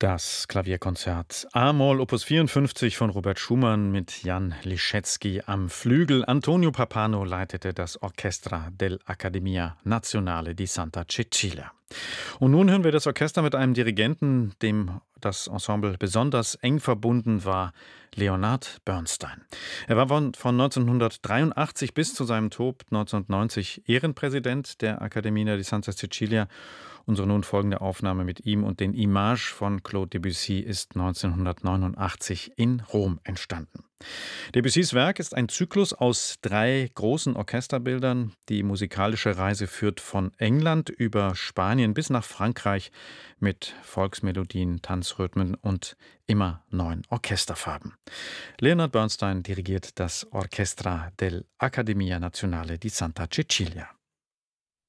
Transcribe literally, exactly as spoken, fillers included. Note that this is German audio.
Das Klavierkonzert A-Moll Opus vierundfünfzig von Robert Schumann mit Jan Liszewski am Flügel. Antonio Pappano leitete das Orchestra dell'Accademia Nazionale di Santa Cecilia. Und nun hören wir das Orchester mit einem Dirigenten, dem das Ensemble besonders eng verbunden war, Leonard Bernstein. Er war von, von neunzehnhundertdreiundachtzig bis zu seinem Tod neunzehnhundertneunzig Ehrenpräsident der Accademia di Santa Cecilia. Unsere nun folgende Aufnahme mit ihm und den Images von Claude Debussy ist neunzehnhundertneunundachtzig in Rom entstanden. Debussys Werk ist ein Zyklus aus drei großen Orchesterbildern. Die musikalische Reise führt von England über Spanien bis nach Frankreich mit Volksmelodien, Tanzrhythmen und immer neuen Orchesterfarben. Leonard Bernstein dirigiert das Orchestra dell'Accademia Nazionale di Santa Cecilia.